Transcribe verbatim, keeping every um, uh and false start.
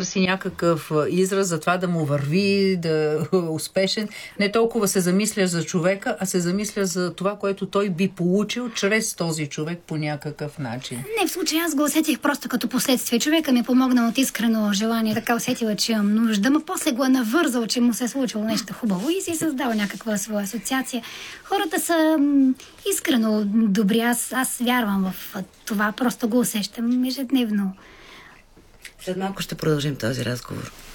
търси някакъв израз за това да му върви, да е успешен. Не толкова се замисля за човека, а се замисля за това, което той би получил чрез този човек по някакъв начин. Не, в случая аз го усетих просто като последствие. Човека ми помогна от искрено желание, така усетила, че имам нужда, но после го е навързал, че му се е случило нещо хубаво и си е създал някаква своя асоциация. Хората са м- искрено добри. Аз, аз вярвам в това, просто го усещам ежедневно. След малко ще продължим този разговор.